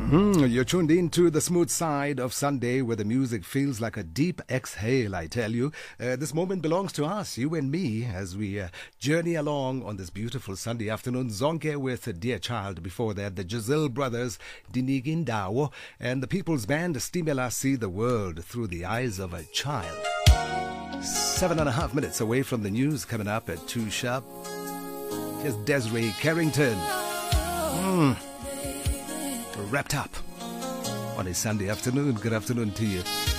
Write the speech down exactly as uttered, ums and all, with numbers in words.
Mm, you're tuned in to the smooth side of Sunday where the music feels like a deep exhale, I tell you. Uh, this moment belongs to us, you and me, as we uh, journey along on this beautiful Sunday afternoon. Zonke with uh, Dear Child. Before that, the Giselle Brothers, Dinigin Dawo, and the People's Band, Stimela, See the World Through the Eyes of a Child. Seven and a half minutes away from the news, coming up at two sharp. Here's Desiree Carrington. Mm. Wrapped up on a Sunday afternoon. Good afternoon to you.